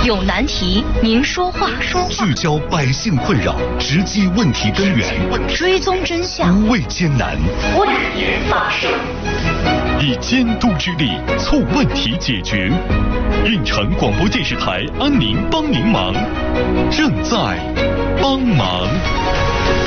有难题您说话， 聚焦百姓困扰，直击问题根源， 追踪真相， 无畏艰难， 为您发声， 以监督之力促问题解决。运城广播电视台安宁帮您忙，正在帮忙。